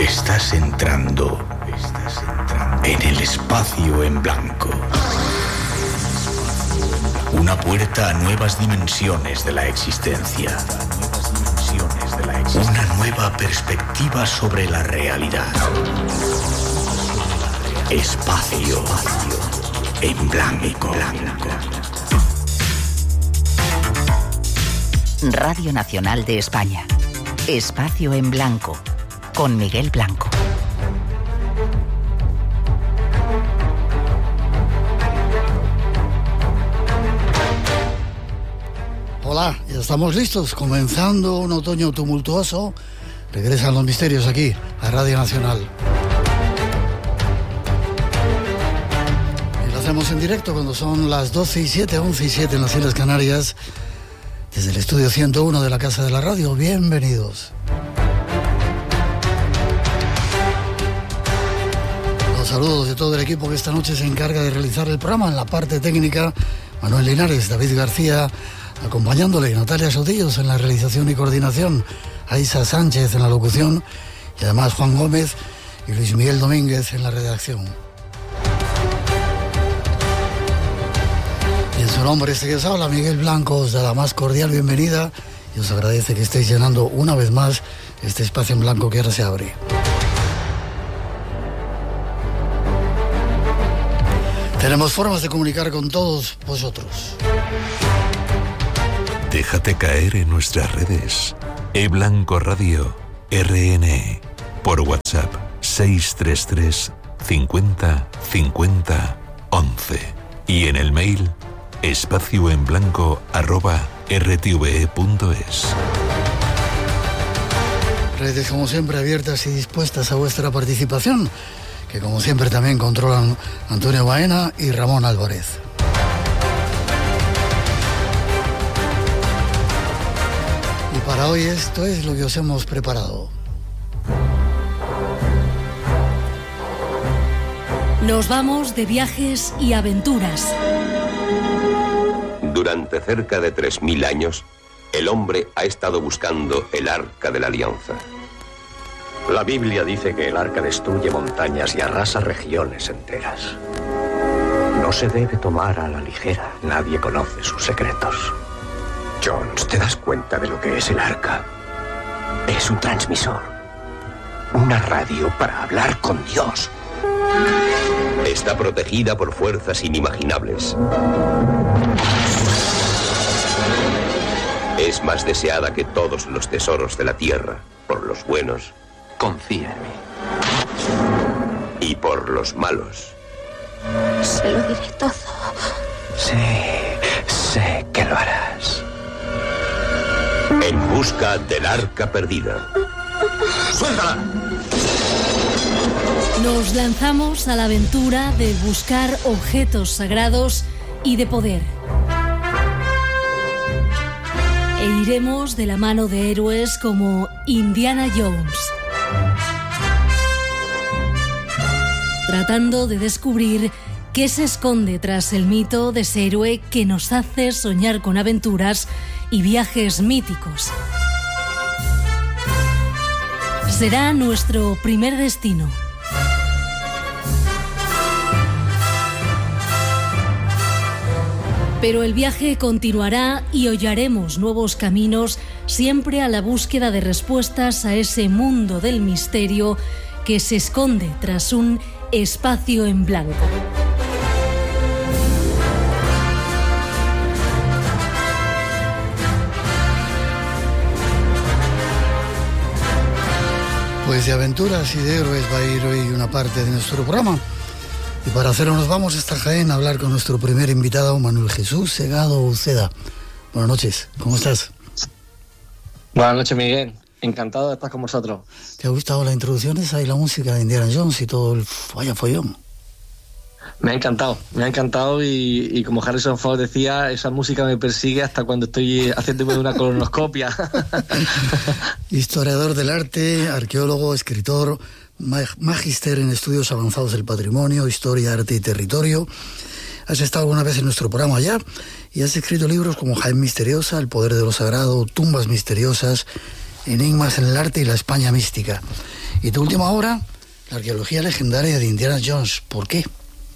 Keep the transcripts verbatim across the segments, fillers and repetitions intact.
Estás entrando, estás entrando en el espacio en blanco. Una puerta a nuevas dimensiones de la existencia. Una nueva perspectiva sobre la realidad. Espacio en blanco. Radio Nacional de España. Espacio en blanco. Con Miguel Blanco. Hola, ya estamos listos, comenzando un otoño tumultuoso. Regresan los misterios aquí, a Radio Nacional. Y lo hacemos en directo cuando son las doce y siete, once y siete en las Islas Canarias, desde el estudio ciento uno de la Casa de la Radio. Bienvenidos. Los saludos de todo el equipo que esta noche se encarga de realizar el programa. En la parte técnica, Manuel Linares, David García, acompañándole, Natalia Sotillos en la realización y coordinación, Aisa Sánchez en la locución y además Juan Gómez y Luis Miguel Domínguez en la redacción. Y en su nombre este que os habla, Miguel Blanco, os da la más cordial bienvenida y os agradece que estéis llenando una vez más este espacio en blanco que ahora se abre. Tenemos formas de comunicar con todos vosotros. Déjate caer en nuestras redes. eBlanco Radio, R N E. Por WhatsApp, seis tres tres, cincuenta, cincuenta, once. Y en el mail, espacioenblanco, arroba, rtve.es. Redes como siempre abiertas y dispuestas a vuestra participación, que como siempre también controlan Antonio Baena y Ramón Álvarez. Y para hoy esto es lo que os hemos preparado. Nos vamos de viajes y aventuras. Durante cerca de tres mil años, el hombre ha estado buscando el Arca de la Alianza. La Biblia dice que el arca destruye montañas y arrasa regiones enteras. No se debe tomar a la ligera. Nadie conoce sus secretos. Jones, ¿te das cuenta de lo que es el arca? Es un transmisor. Una radio para hablar con Dios. Está protegida por fuerzas inimaginables. Es más deseada que todos los tesoros de la tierra, por los buenos. Confía en mí. Y por los malos. Se lo diré todo. Sí, sé que lo harás. En busca del arca perdida. ¡Suéltala! Nos lanzamos a la aventura de buscar objetos sagrados y de poder. E iremos de la mano de héroes como Indiana Jones, tratando de descubrir qué se esconde tras el mito de ese héroe que nos hace soñar con aventuras y viajes míticos. Será nuestro primer destino. Pero el viaje continuará y hollaremos nuevos caminos, siempre a la búsqueda de respuestas a ese mundo del misterio que se esconde tras un espacio en blanco. Pues de aventuras y de héroes va a ir hoy una parte de nuestro programa. Y para hacerlo nos vamos hasta Jaén a hablar con nuestro primer invitado, Manuel Jesús Segado Uceda. Buenas noches, ¿cómo estás? Buenas noches, Miguel. Encantado de estar con vosotros. ¿Te ha gustado la introducción esa y la música de Indiana Jones y todo el vaya follón? Me ha encantado, me ha encantado y, y como Harrison Ford decía, esa música me persigue hasta cuando estoy haciéndome una colonoscopia. Historiador del arte, arqueólogo, escritor, magíster en estudios avanzados del patrimonio, historia, arte y territorio. Has estado alguna vez en nuestro programa ya y has escrito libros como Jaén Misteriosa, El poder de lo sagrado, Tumbas misteriosas, Enigmas en el arte y la España mística. Y tu última obra, la arqueología legendaria de Indiana Jones. ¿Por qué?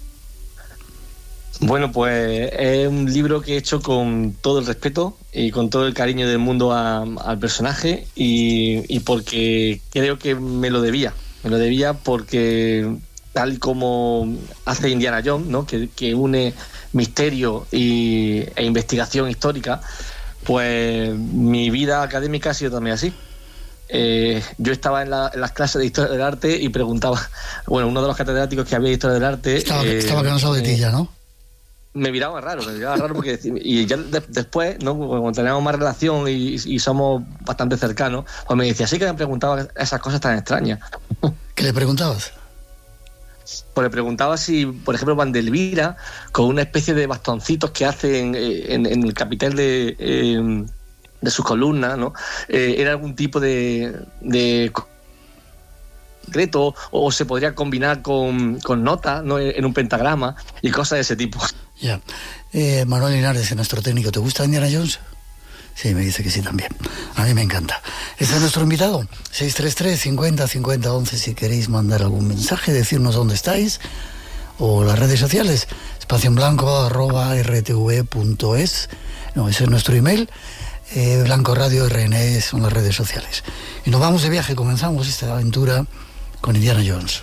Bueno, pues es un libro que he hecho con todo el respeto y con todo el cariño del mundo a, al personaje y, y porque creo que me lo debía. Me lo debía porque tal como hace Indiana Jones, ¿no? que, que une misterio y, e investigación histórica, pues mi vida académica ha sido también así. Eh, yo estaba en, la, en las clases de Historia del Arte y preguntaba, bueno, uno de los catedráticos que había de Historia del Arte... Estaba, eh, estaba cansado de eh, ti ya, ¿no? Me miraba raro, me miraba raro porque y ya de, después, ¿no? Cuando teníamos más relación y, y somos bastante cercanos, pues me decía, sí que me preguntaba esas cosas tan extrañas. ¿Qué le preguntabas? Pues le preguntaba si, por ejemplo, Vandelvira, con una especie de bastoncitos que hace en, en, en el capitel de, eh, de sus columnas, ¿no? Eh, era algún tipo de... de concreto o se podría combinar con, con notas, ¿no? En un pentagrama y cosas de ese tipo. Ya. Eh, Manuel Linares, nuestro técnico, ¿te gusta Indiana Jones? Sí, me dice que sí también. A mí me encanta. Este es nuestro invitado. seis tres tres, cincuenta, cincuenta, once si queréis mandar algún mensaje, decirnos dónde estáis o las redes sociales. Espacio en blanco arroba r t v punto es. No, ese es nuestro email. Eh, Blanco Radio R N son las redes sociales. Y nos vamos de viaje. Comenzamos esta aventura con Indiana Jones.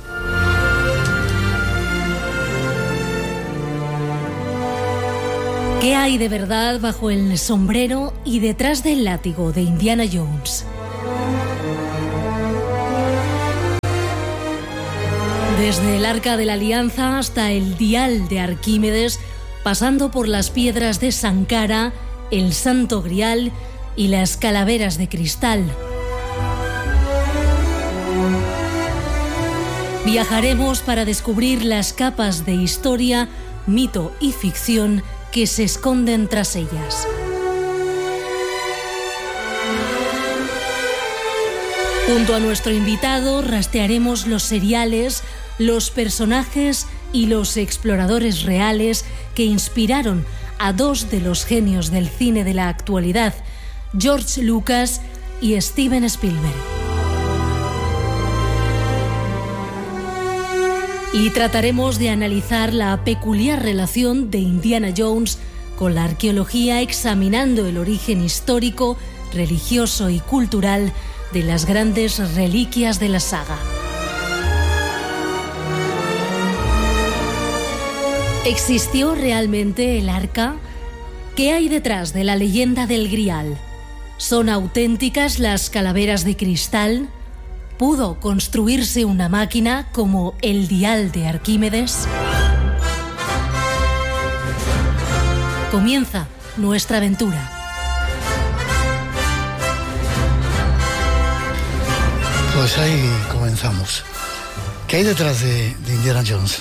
¿Qué hay de verdad bajo el sombrero y detrás del látigo de Indiana Jones? Desde el Arca de la Alianza hasta el Dial de Arquímedes, pasando por las piedras de Sankara, el Santo Grial y las calaveras de cristal. Viajaremos para descubrir las capas de historia, mito y ficción que se esconden tras ellas. Junto a nuestro invitado rastrearemos los seriales, los personajes y los exploradores reales que inspiraron a dos de los genios del cine de la actualidad, George Lucas y Steven Spielberg. Y trataremos de analizar la peculiar relación de Indiana Jones con la arqueología, examinando el origen histórico, religioso y cultural de las grandes reliquias de la saga. ¿Existió realmente el Arca? ¿Qué hay detrás de la leyenda del Grial? ¿Son auténticas las calaveras de cristal? ¿Pudo construirse una máquina como el Dial de Arquímedes? Comienza nuestra aventura. Pues ahí comenzamos. ¿Qué hay detrás de, de Indiana Jones?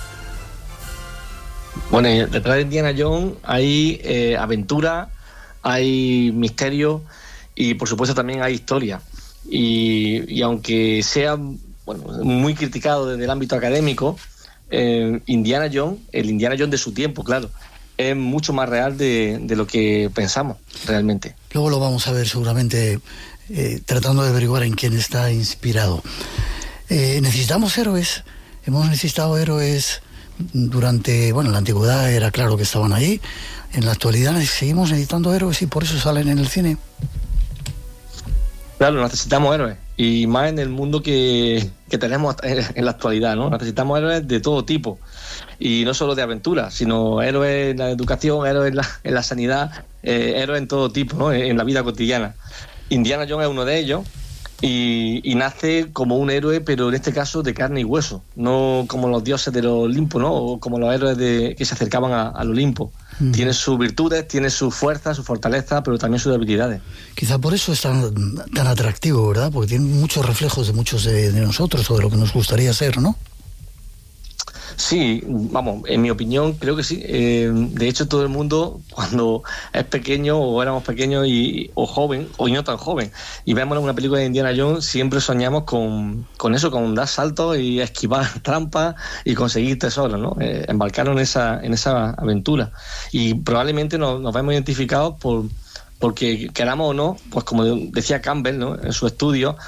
Bueno, detrás de Indiana Jones hay eh, aventura, hay misterio y por supuesto también hay historia. Y, y aunque sea bueno, muy criticado desde el ámbito académico, eh, Indiana Jones, el Indiana Jones de su tiempo, claro, es mucho más real de, de lo que pensamos realmente. Luego lo vamos a ver seguramente eh, tratando de averiguar en quién está inspirado. Eh, necesitamos héroes, hemos necesitado héroes durante, bueno, en la antigüedad era claro que estaban ahí, en la actualidad seguimos necesitando héroes y por eso salen en el cine. Claro, necesitamos héroes, y más en el mundo que, que tenemos en la actualidad, ¿no? Necesitamos héroes de todo tipo, y no solo de aventura, sino héroes en la educación, héroes en la, en la sanidad, eh, héroes en todo tipo, ¿no? En la vida cotidiana. Indiana Jones es uno de ellos, y, y nace como un héroe, pero en este caso de carne y hueso, no como los dioses del Olimpo, ¿no? O como los héroes de, que se acercaban a, al Olimpo. Mm. Tiene sus virtudes, tiene su fuerza, su fortaleza, pero también sus debilidades. Quizá por eso es tan, tan atractivo, ¿verdad? Porque tiene muchos reflejos de muchos de, de nosotros o de lo que nos gustaría ser, ¿no? Sí, vamos, en mi opinión creo que sí. Eh, de hecho, todo el mundo cuando es pequeño o éramos pequeños y, o joven, o no tan joven, y vemos una película de Indiana Jones, siempre soñamos con, con eso, con dar saltos y esquivar trampas y conseguir tesoros, ¿no? Eh, embarcarnos en esa, en esa aventura. Y probablemente nos, nos vemos identificados por porque queramos o no, pues como decía Campbell, ¿no? En su estudio,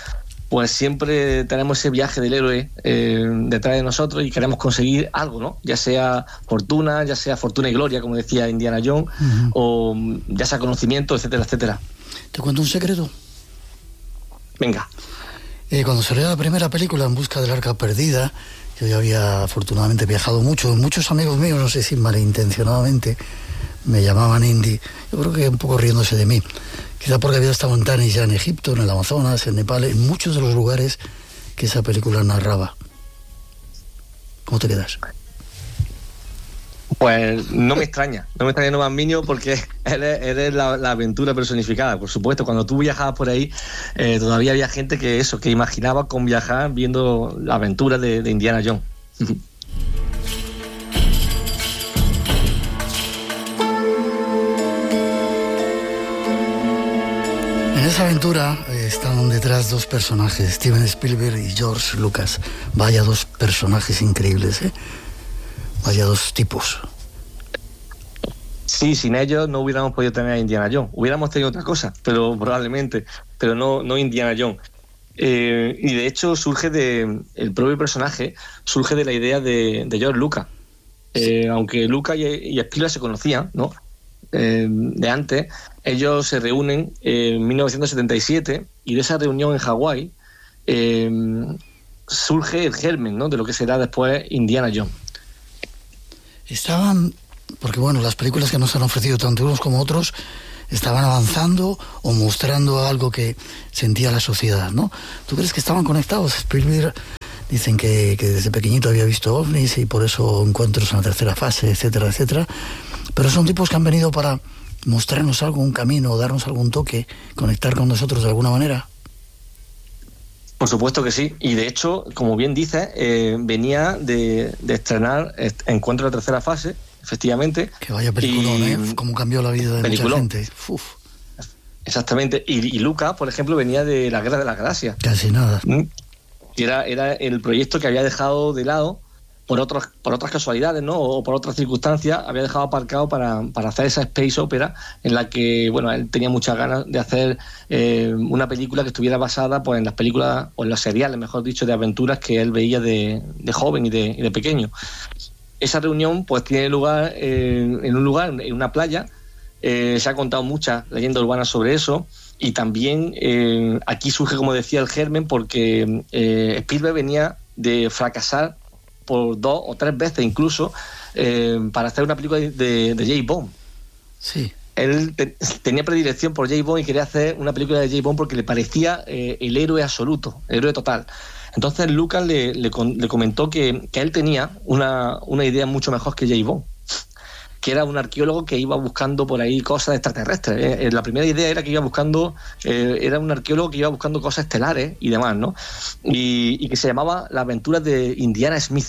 pues siempre tenemos ese viaje del héroe eh, detrás de nosotros y queremos conseguir algo, ¿no? Ya sea fortuna, ya sea fortuna y gloria, como decía Indiana Jones, uh-huh. o ya sea conocimiento, etcétera, etcétera. ¿Te cuento un secreto? Venga. Eh, cuando salió la primera película, En busca del arca perdida, yo ya había afortunadamente viajado mucho, muchos amigos míos, no sé si malintencionadamente, me llamaban Indy, yo creo que un poco riéndose de mí. Quizá porque había estado en Tanis ya en Egipto, en el Amazonas, en Nepal, en muchos de los lugares que esa película narraba. ¿Cómo te quedas? Pues no me extraña, no me extraña no más mínimo porque eres, eres la, la aventura personificada, por supuesto. Cuando tú viajabas por ahí, eh, todavía había gente que eso, que imaginaba con viajar viendo la aventura de, de Indiana Jones. En esa aventura eh, están detrás dos personajes, Steven Spielberg y George Lucas. Vaya dos personajes increíbles, ¿eh? Vaya dos tipos. Sí, sin ellos no hubiéramos podido tener a Indiana Jones. Hubiéramos tenido otra cosa, pero probablemente, pero no, no Indiana Jones. Eh, y de hecho surge de el propio personaje, surge de la idea de, de George Lucas. Eh, aunque Lucas y, y Spielberg se conocían, ¿no? Eh, de antes, ellos se reúnen en mil novecientos setenta y siete y de esa reunión en Hawái eh, surge el germen, ¿no? De lo que será después Indiana Jones. Estaban, porque bueno, las películas que nos han ofrecido tanto unos como otros estaban avanzando o mostrando algo que sentía la sociedad, ¿no? ¿Tú crees que estaban conectados? Spielberg dicen que, que desde pequeñito había visto ovnis y por eso encuentros en la tercera fase, etcétera, etcétera. Pero son tipos que han venido para mostrarnos algo, un camino, darnos algún toque, conectar con nosotros de alguna manera. Por supuesto que sí, y de hecho, como bien dices, eh, venía de, de estrenar Encuentro de la tercera fase, efectivamente. Que vaya peliculón, y, ¿eh? Cómo cambió la vida de peliculón. Mucha gente. Uf. Exactamente, y, y Lucas, por ejemplo, venía de La Guerra de las Galaxias. Casi nada. Y era, era el proyecto que había dejado de lado por otras por otras casualidades, ¿no? O por otras circunstancias, había dejado aparcado para, para hacer esa space opera en la que, bueno, él tenía muchas ganas de hacer eh, una película que estuviera basada pues en las películas, o en los seriales, mejor dicho, de aventuras que él veía de, de joven y de, y de pequeño. Esa reunión pues tiene lugar eh, en un lugar, en una playa. Eh, se ha contado muchas leyendas urbanas sobre eso, y también eh, aquí surge, como decía, el germen, porque eh, Spielberg venía de fracasar por dos o tres veces incluso eh, para hacer una película de, de, de James Bond. Sí. Él te, tenía predilección por James Bond y quería hacer una película de James Bond porque le parecía eh, el héroe absoluto, el héroe total. Entonces Lucas le, le, le comentó que, que él tenía una, una idea mucho mejor que James Bond, que era un arqueólogo que iba buscando por ahí cosas extraterrestres. Eh, la primera idea era que iba buscando, eh, era un arqueólogo que iba buscando cosas estelares y demás, ¿no? Y, y que se llamaba La aventura de Indiana Smith.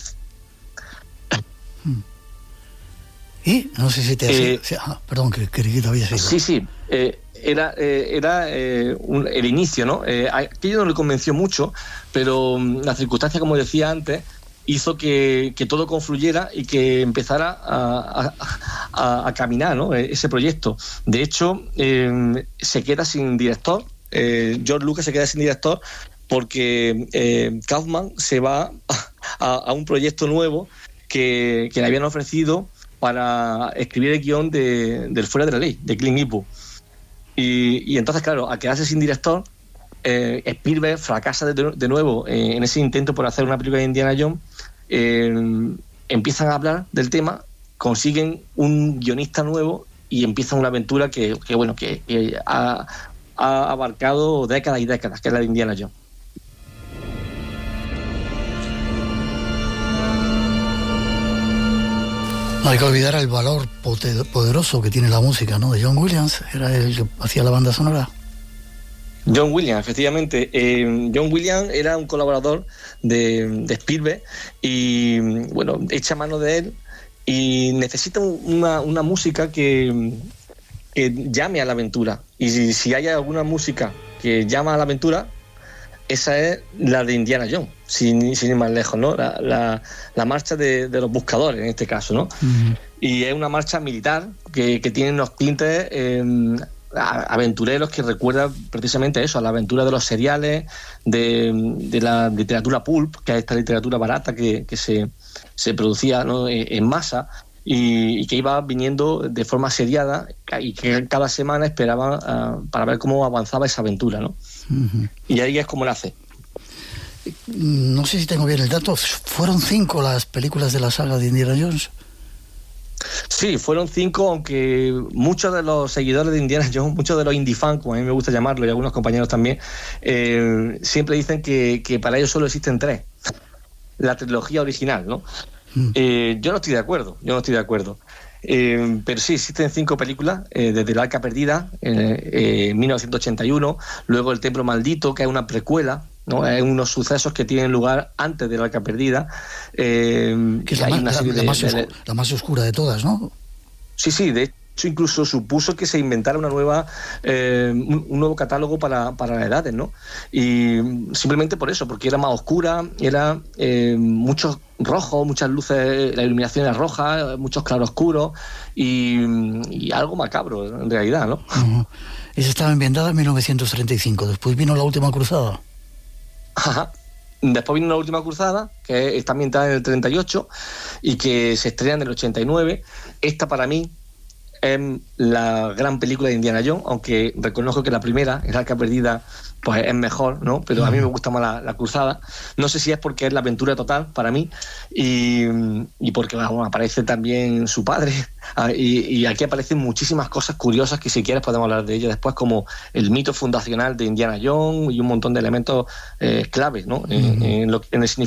¿Y? No sé si te hace... Eh, ah, perdón, que creí que te había seguido. Sí, sí. Eh, era eh, era eh, un, el inicio, ¿no? Eh, aquello no le convenció mucho, pero um, la circunstancia, como decía antes, hizo que, que todo confluyera y que empezara a, a, a, a caminar, ¿no? Ese proyecto. De hecho, eh, se queda sin director. Eh, George Lucas se queda sin director porque eh, Kaufman se va a, a un proyecto nuevo que, que le habían ofrecido para escribir el guión de, del Fuera de la Ley, de Clint Eastwood. Y, y entonces, claro, al quedarse sin director, eh, Spielberg fracasa de, de nuevo eh, en ese intento por hacer una película de Indiana Jones. Eh, empiezan a hablar del tema, consiguen un guionista nuevo y empiezan una aventura que, que bueno, que, que ha, ha abarcado décadas y décadas, que es la de Indiana Jones. No hay que olvidar el valor poderoso que tiene la música, ¿no? De John Williams, era el que hacía la banda sonora. John Williams, efectivamente. Eh, John Williams era un colaborador de, de Spielberg y, bueno, echa mano de él y necesita una, una música que, que llame a la aventura. Y si, si hay alguna música que llama a la aventura, esa es la de Indiana Jones, sin, sin ir más lejos, ¿no? La, la, la marcha de, de los buscadores, en este caso, ¿no? Uh-huh. Y es una marcha militar que, que tiene unos tintes eh, aventureros que recuerdan precisamente eso, a la aventura de los seriales, de, de la literatura pulp, que es esta literatura barata que, que se, se producía, ¿no?, en masa, y, y que iba viniendo de forma seriada, y que cada semana esperaban uh, para ver cómo avanzaba esa aventura, ¿no? Uh-huh. Y ahí es como nace. No sé si tengo bien el dato, ¿fueron cinco las películas de la saga de Indiana Jones? Sí, fueron cinco, aunque muchos de los seguidores de Indiana Jones, muchos de los indie fans, como a mí me gusta llamarlo, y algunos compañeros también, eh, siempre dicen que, que para ellos solo existen tres. La trilogía original, ¿no? Mm. Eh, yo no estoy de acuerdo, yo no estoy de acuerdo. Eh, pero sí, existen cinco películas, eh, desde El Arca Perdida, en eh, eh, mil novecientos ochenta y uno, luego El Templo Maldito, que es una precuela, ¿no? Hay unos sucesos que tienen lugar antes del Arca Perdida. Eh, que es la, hay más, una la, serie la, de, más oscura, de, la más oscura de todas, ¿no? Sí, sí, de hecho incluso supuso que se inventara una nueva eh, un, un nuevo catálogo para, para las edades, ¿no? Y simplemente por eso, porque era más oscura, era eh, muchos rojos, muchas luces, la iluminación era roja, muchos claroscuros y, y algo macabro en realidad, ¿no? Uh-huh. Esa estaba ambientada en mil novecientos treinta y cinco, después vino La Última Cruzada. Ajá. Después vino La Última Cruzada, que está ambientada en el treinta y ocho y que se estrena en el ochenta y nueve. Esta para mí es la gran película de Indiana Jones, aunque reconozco que la primera, El Arca Perdida, pues es mejor, ¿no? Pero a mí me gusta más la, la Cruzada. No sé si es porque es la aventura total para mí y, y porque, bueno, aparece también su padre y, y aquí aparecen muchísimas cosas curiosas que si quieres podemos hablar de ellas después, como el mito fundacional de Indiana Jones y un montón de elementos eh, claves, ¿no? Uh-huh. En, en, lo, en el significado